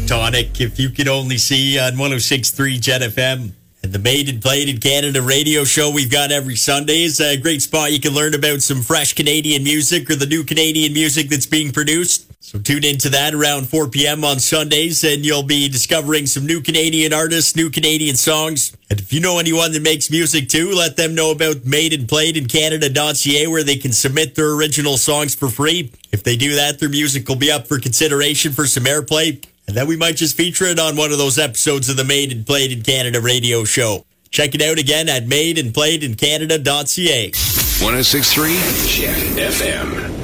Tonic, If You Could Only See on 106.3 Jet FM. And the Made and Played in Canada radio show we've got every Sunday is a great spot you can learn about some fresh Canadian music or the new Canadian music that's being produced. So tune into that around 4 p.m. on Sundays, and you'll be discovering some new Canadian artists, new Canadian songs. And if you know anyone that makes music too, let them know about Made and Played in Canada.ca, where they can submit their original songs for free. If they do that, their music will be up for consideration for some airplay. And then we might just feature it on one of those episodes of the Made and Played in Canada radio show. Check it out again at madeandplayedincanada.ca. 106.3 Jet FM.